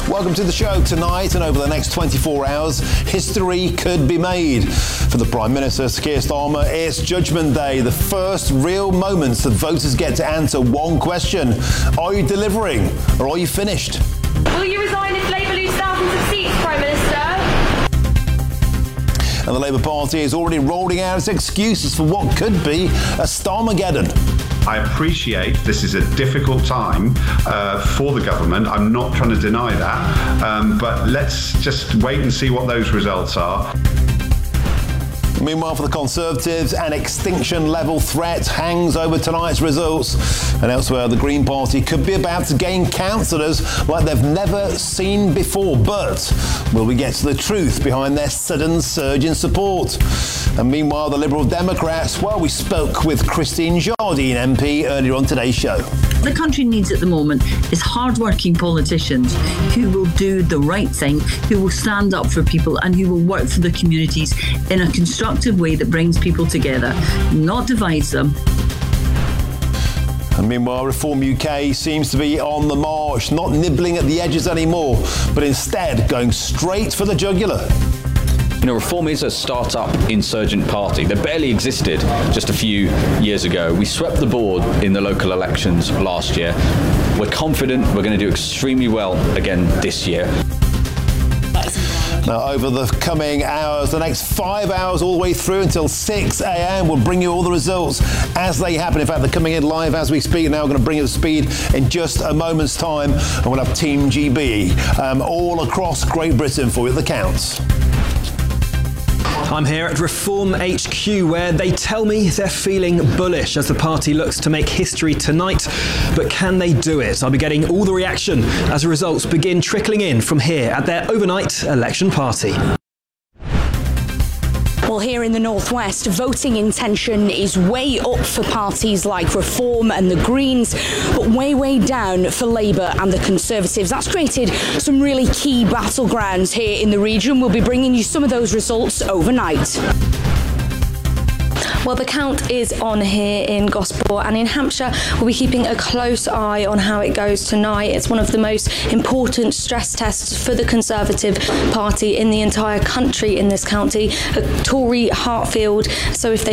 Welcome to the show. Tonight and over the next 24 hours, history could be made. For the Prime Minister, Keir Starmer, it's Judgment Day, the first real moments that voters get to answer one question. Are you delivering or are you finished? Will you resign if Labour lose thousands of seats, Prime Minister? And the Labour Party is already rolling out its excuses for what could be a Starmageddon. I appreciate this is a difficult time for the government. I'm not trying to deny that. But let's just wait and see what those results are. Meanwhile, for the Conservatives, an extinction-level threat hangs over tonight's results. And elsewhere, the Green Party could be about to gain councillors like they've never seen before. But will we get to the truth behind their sudden surge in support? And meanwhile, the Liberal Democrats, well, we spoke with Christine Jardine MP earlier on today's show. The country needs at the moment is hard-working politicians who will do the right thing, who will stand up for people and who will work for the communities in a constructive way that brings people together, not divides them. And meanwhile, Reform UK seems to be on the march, not nibbling at the edges anymore, but instead going straight for the jugular. You know, Reform is a start-up insurgent party that barely existed just a few years ago. We swept the board in the local elections last year. We're confident we're going to do extremely well again this year. Now, over the coming hours, the next 5 hours all the way through until 6 a.m, we'll bring you all the results as they happen. In fact, they're coming in live as we speak. Now we're going to bring you to speed in just a moment's time. And we'll have Team GB all across Great Britain for you at the counts. I'm here at Reform HQ, where they tell me they're feeling bullish as the party looks to make history tonight. But can they do it? I'll be getting all the reaction as the results begin trickling in from here at their overnight election party. Well, here in the Northwest, voting intention is way up for parties like Reform and the Greens, but way down for Labour and the Conservatives. That's created some really key battlegrounds here in the region. We'll be bringing you some of those results overnight. Well, the count is on here in Gosport, and in Hampshire we'll be keeping a close eye on how it goes tonight. It's one of the most important stress tests for the Conservative Party in the entire country in this county. Tory Hartfield, so if they